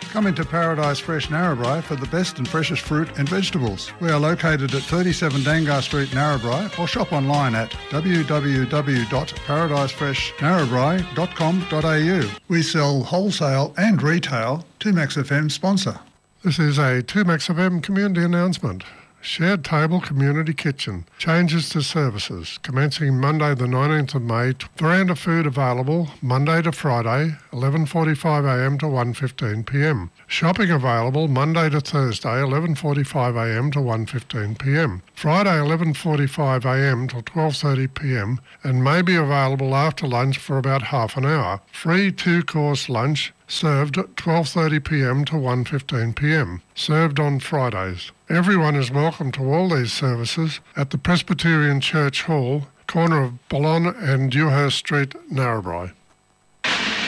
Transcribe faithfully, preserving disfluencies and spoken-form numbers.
Come into Paradise Fresh Narrabri for the best and freshest fruit and vegetables. We are located at thirty-seven Dangar Street, Narrabri, or shop online at w w w dot paradise fresh narrabri dot com dot a u. We sell wholesale and retail. two Max F M sponsor. This is a two Max F M community announcement. Shared Table Community Kitchen. Changes to services. Commencing Monday the nineteenth of May. Veranda food available Monday to Friday, eleven forty-five a m to one fifteen p m. Shopping available Monday to Thursday, eleven forty-five a m to one fifteen p m. Friday, eleven forty-five a m till twelve thirty p m and may be available after lunch for about half an hour. Free two-course lunch served at twelve thirty p m to one fifteen p m. Served on Fridays. Everyone is welcome to all these services at the Presbyterian Church Hall, corner of Ballon and Dewhurst Street, Narrabri.